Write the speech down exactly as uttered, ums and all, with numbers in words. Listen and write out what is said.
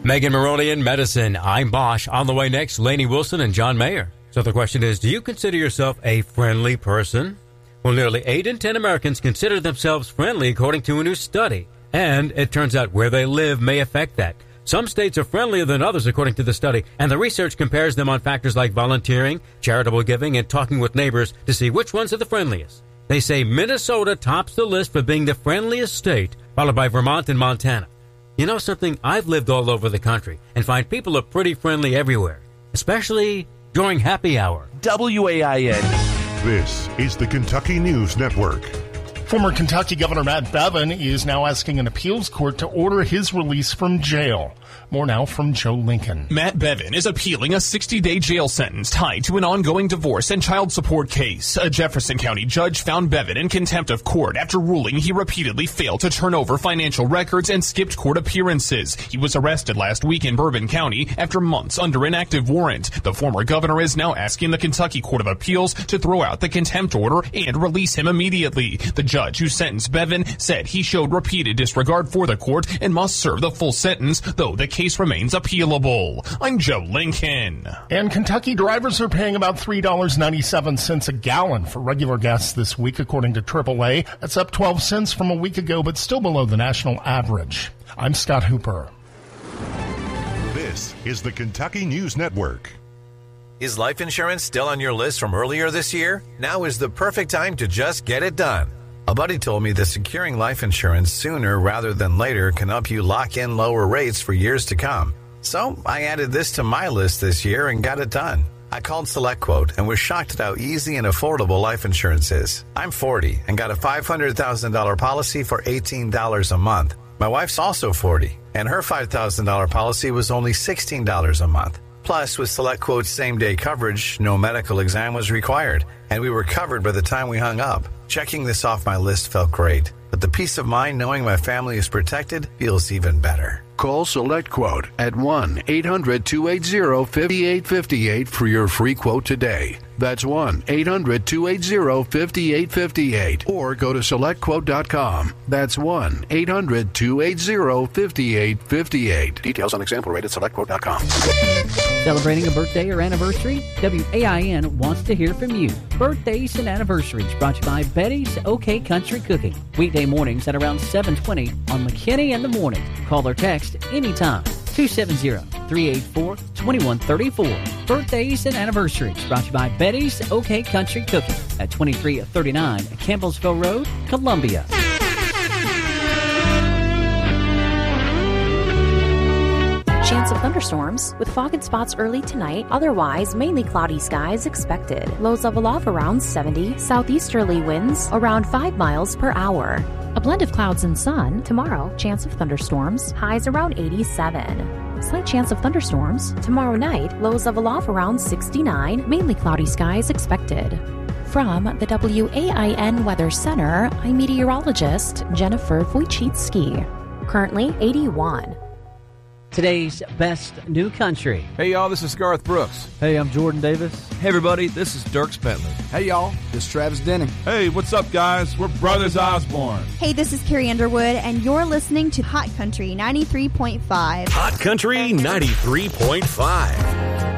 Megan Maroney in medicine. I'm Bosch. On the way next, Lainey Wilson and John Mayer. So the question is, do you consider yourself a friendly person? Well, nearly eight in ten Americans consider themselves friendly according to a new study. And it turns out where they live may affect that. Some states are friendlier than others according to the study, and the research compares them on factors like volunteering, charitable giving, and talking with neighbors to see which ones are the friendliest. They say Minnesota tops the list for being the friendliest state, followed by Vermont and Montana. You know something? I've lived all over the country and find people are pretty friendly everywhere, especially during happy hour. W A I N. This is the Kentucky News Network. Former Kentucky Governor Matt Bevin is now asking an appeals court to order his release from jail. More now from Joe Lincoln. Matt Bevin is appealing a sixty-day jail sentence tied to an ongoing divorce and child support case. A Jefferson County judge found Bevin in contempt of court after ruling he repeatedly failed to turn over financial records and skipped court appearances. He was arrested last week in Bourbon County after months under an active warrant. The former governor is now asking the Kentucky Court of Appeals to throw out the contempt order and release him immediately. The judge who sentenced Bevin said he showed repeated disregard for the court and must serve the full sentence, though the case remains appealable. I'm Joe Lincoln. And Kentucky drivers are paying about three dollars and ninety-seven cents a gallon for regular gas this week, according to triple A. That's up twelve cents from a week ago, but still below the national average. I'm Scott Hooper. This is the Kentucky News Network. Is life insurance still on your list from earlier this year? Now is the perfect time to just get it done. A buddy told me that securing life insurance sooner rather than later can help you lock in lower rates for years to come. So I added this to my list this year and got it done. I called SelectQuote and was shocked at how easy and affordable life insurance is. I'm forty and got a five hundred thousand dollars policy for eighteen dollars a month. My wife's also forty, and her five thousand dollars policy was only sixteen dollars a month. Plus, with SelectQuote's same-day coverage, no medical exam was required, and we were covered by the time we hung up. Checking this off my list felt great, but the peace of mind knowing my family is protected feels even better. Call SelectQuote at one eight hundred two eight zero five eight five eight for your free quote today. That's one eight hundred two eight zero five eight five eight. Or go to select quote dot com. That's one eight hundred two eight zero five eight five eight. Details on example rate at select quote dot com. Celebrating a birthday or anniversary? W A I N wants to hear from you. Birthdays and anniversaries brought to you by Betty's OK Country Cooking. Weekday mornings at around seven twenty on McKinney in the Morning. Call or text anytime. two seven zero, three eight four, two one three four. Birthdays and anniversaries brought to you by Betty's OK Country Cooking at twenty-three thirty-nine Campbellsville Road, Columbia. Chance of thunderstorms with fog and spots early tonight. Otherwise, mainly cloudy skies expected. Lows level off around seventy. Southeasterly winds around five miles per hour. A blend of clouds and sun. Tomorrow, chance of thunderstorms. Highs around eighty-seven. Slight chance of thunderstorms. Tomorrow night, lows level off around sixty-nine. Mainly cloudy skies expected. From the W A I N Weather Center, I'm meteorologist Jennifer Wojcicki. Currently eighty-one. Today's best new country. Hey, y'all, this is Garth Brooks. Hey, I'm Jordan Davis. Hey, everybody, this is Dierks Bentley. Hey, y'all, this is Travis Denning. Hey, what's up, guys? We're Brothers Osborne. Hey, this is Carrie Underwood, and you're listening to Hot Country ninety-three point five. Hot Country ninety-three point five.